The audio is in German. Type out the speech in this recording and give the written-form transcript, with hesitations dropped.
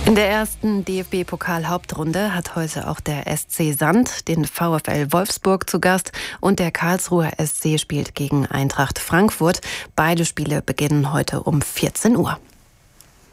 In der ersten DFB-Pokal-Hauptrunde hat heute auch der SC Sand den VfL Wolfsburg zu Gast und der Karlsruher SC spielt gegen Eintracht Frankfurt. Beide Spiele beginnen heute um 14 Uhr.